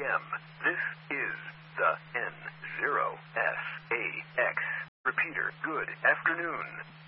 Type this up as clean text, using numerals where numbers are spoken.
a.m. This is the N0SAX repeater. Good afternoon.